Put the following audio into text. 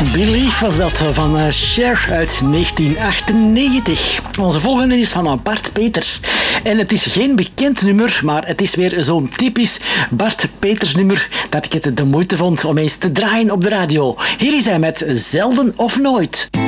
Belief was dat van Cher uit 1998. Onze volgende is van Bart Peters. En het is geen bekend nummer, maar het is weer zo'n typisch Bart Peters nummer dat ik het de moeite vond om eens te draaien op de radio. Hier is hij met Zelden of Nooit.